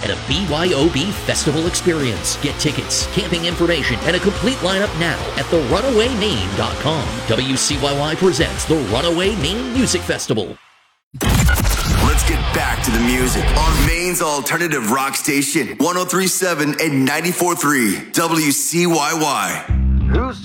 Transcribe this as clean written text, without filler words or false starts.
and a BYOB festival experience. Get tickets, camping information, and a complete lineup now at therunawaymaine.com. WCYY presents the Runaway Maine Music Festival. Let's get back to the music on Maine's alternative rock station, 103.7 and 94.3 WCYY. Who's